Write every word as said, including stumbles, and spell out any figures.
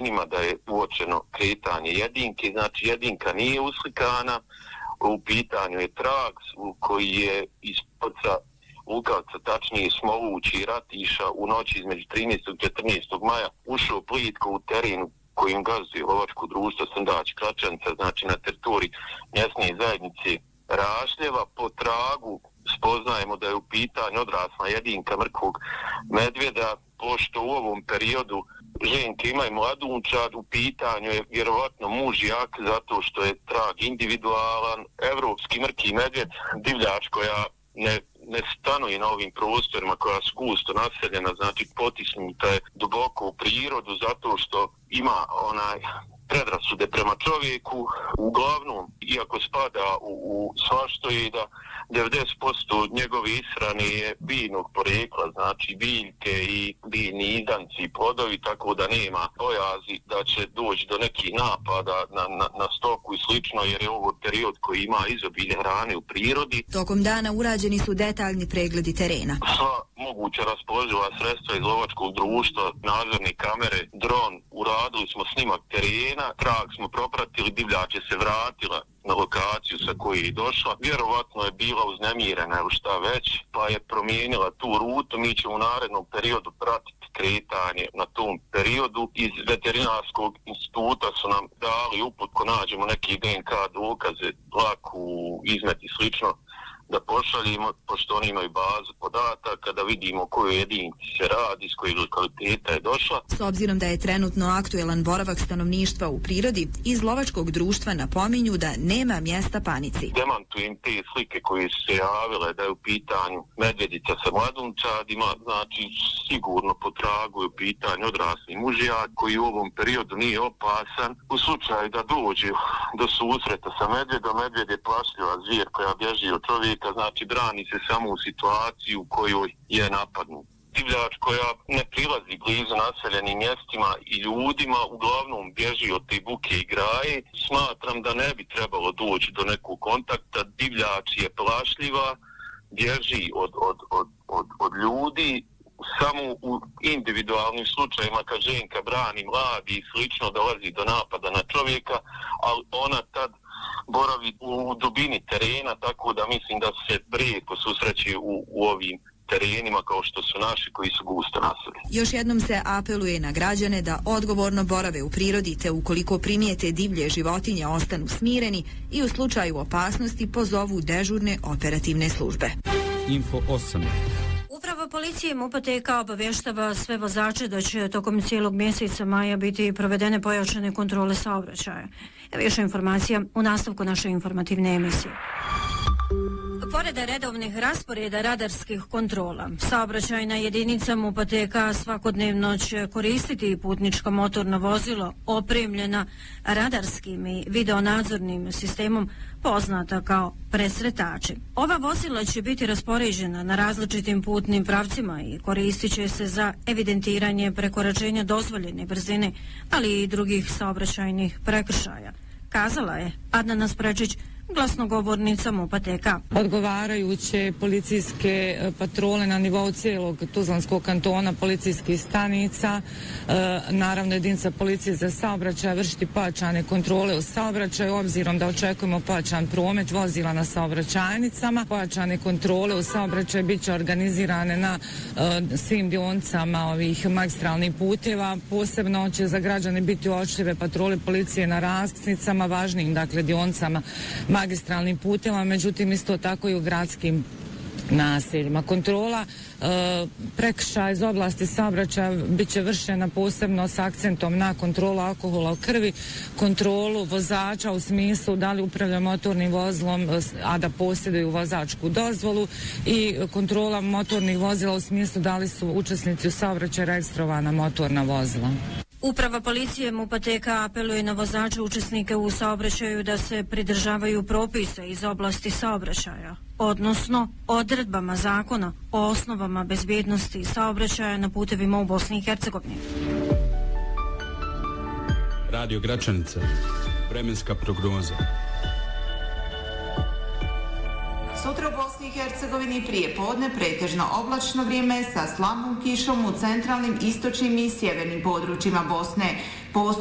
terenima da je uočeno kretanje jedinke, znači jedinka nije uslikana, u pitanju je trag koji je iz poca Lukavca, tačnije Smolući i Ratiša u noći između trinaestog i četrnaestog maja ušao plitko u terenu kojim gazduje lovačko društvo Srndać Kračanca, znači na teritoriji mjesne zajednice Rašljeva. Po tragu spoznajemo da je u pitanju odrasla jedinka mrkvog medvjeda, pošto u ovom periodu ženke imaju mladunčad, u pitanju je vjerovatno muž jak, zato što je trag individualan. Evropski mrki medvjed, divljač koja ne ne stanuje na ovim prostorima, koja su gusto naseljena, znači potisnuta je duboko u prirodu zato što ima onaj predrasude prema čovjeku. Uglavnom, iako spada u, u svaštoje, da devedeset posto njegove ishrane je biljnog porekla, znači biljke i biljni izdanci i plodovi, tako da nema bojazi da će doći do nekih napada na, na, na stoku i slično, jer je ovo period koji ima izobilje hrane u prirodi. Tokom dana urađeni su detaljni pregledi terena. Sva moguća raspoloživa sredstva iz lovačkog društva, nadzorne kamere, dron, uradili smo snimak terena, trag smo propratili, divljač je se vratila na lokaciju sa koje je došla. Vjerovatno je bila uznemirena ili šta već, pa je promijenila tu rutu. Mi ćemo u narednom periodu pratiti kretanje na tom periodu. Iz veterinarskog instituta su nam dali uput ko nađemo neki D N K dokaze, laku, izmet i slično, da pošaljimo, pošto oni imaju bazu podataka, da vidimo koju jedinci se radi, s kojeg lokaliteta je došla. S obzirom da je trenutno aktuelan boravak stanovništva u prirodi, iz lovačkog društva napominju da nema mjesta panici. Demantujem te slike koje su se javile da je u pitanju medvjedica sa mladunčadima, znači sigurno po tragu je u pitanju odrasli mužjak koji u ovom periodu nije opasan. U slučaju da dođe do susreta sa medvjedom, medvjed je plašljiva zvijer koja bježi od čovjeka, znači brani se samo u situaciji u kojoj je napadnut. Divljač koja ne prilazi blizu naseljenim mjestima i ljudima, uglavnom bježi od te buke i graje. Smatram da ne bi trebalo doći do nekog kontakta. Divljač je plašljiva, bježi od, od, od, od, od ljudi. Samo u individualnim slučajima kad ženka brani mladi i slično dolazi do napada na čovjeka, ali ona tad boravi u dubini terena, tako da mislim da se rijetko susreće u, u ovim terenima kao što su naši koji su gusto naseljeni. Još jednom se apeluje na građane da odgovorno borave u prirodi, te ukoliko primijete divlje životinje ostanu smireni i u slučaju opasnosti pozovu dežurne operativne službe. Info osam. Uprava policije M U P A T K obavještava sve vozače da će tokom cijelog mjeseca maja biti provedene pojačane kontrole saobraćaja. Više informacija u nastavku naše informativne emisije. Pored redovnih rasporeda radarskih kontrola, saobraćajna jedinica M U P A T K svakodnevno će koristiti putničko motorno vozilo opremljena radarskim i videonadzornim sistemom poznata kao presretači. Ova vozila će biti raspoređena na različitim putnim pravcima i koristit će se za evidentiranje prekoračenja dozvoljene brzine, ali i drugih saobraćajnih prekršaja, kazala je Adnana Sprečić, glasnogovornica M U P A T K. Odgovarajuće policijske patrole na nivou cijelog Tuzlanskog kantona, policijskih stanica, e, naravno jedinica policije za saobraćaj vršiti pojačane kontrole u saobraćaju, obzirom da očekujemo pojačan promet vozila na saobraćajnicama. Pojačane kontrole u saobraćaju bit će organizirane na e, svim dionicama ovih magistralnih puteva. Posebno će za građane biti uočljive patrole policije na raskrsnicama, važnijim dakle dionicama magistralnim putevima, međutim isto tako i u gradskim naseljima. Kontrola e, prekršaja iz oblasti saobraćaja bit će vršena posebno s akcentom na kontrolu alkohola u krvi, kontrolu vozača u smislu da li upravlja motornim vozilom, a da posjeduju vozačku dozvolu, i kontrola motornih vozila u smislu da li su učesnici u saobraćaju registrovana motorna vozila. Uprava policije M U P A T K apeluje na vozače učesnike u saobraćaju da se pridržavaju propisa iz oblasti saobraćaja, odnosno odredbama zakona o osnovama bezbjednosti saobraćaja na putevima u Bosni i Hercegovini. Radio Gračanica, vremenska prognoza. Sutra u Bosni i Hercegovini prije podne pretežno oblačno vrijeme sa slabom kišom u centralnim, istočnim i sjevernim područjima Bosne.